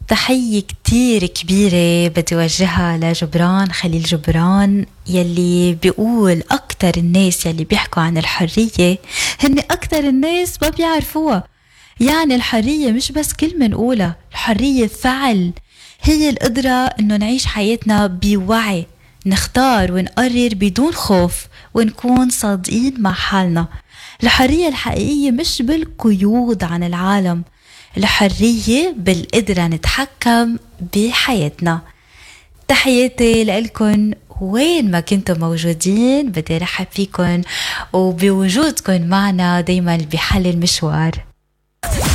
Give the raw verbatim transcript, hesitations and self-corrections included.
تحية كتير كبيرة بدي وجهها لجبران خليل جبران، يلي بيقول أكتر الناس يلي بيحكوا عن الحرية هن أكتر الناس ما بيعرفوها. يعني الحرية مش بس كلمة نقولها، الحرية فعل، هي القدرة إنه نعيش حياتنا بوعي، نختار ونقرر بدون خوف، ونكون صادقين مع حالنا. الحرية الحقيقية مش بالقيود عن العالم، الحرية بالقدرة نتحكم بحياتنا. تحياتي لكم وين ما كنتم موجودين، بدي رحب فيكم وبوجودكم معنا دايما بحل المشوار.